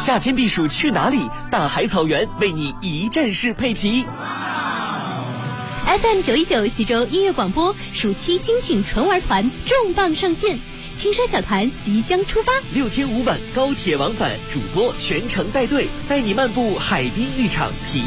夏天避暑去哪里？大海草原为你一站式配齐。 FM 919徐州音乐广播暑期精品纯玩团重磅上线，青山小团即将出发 ，6天5晚高铁往返，主播全程带队，带你漫步海滨浴场，体验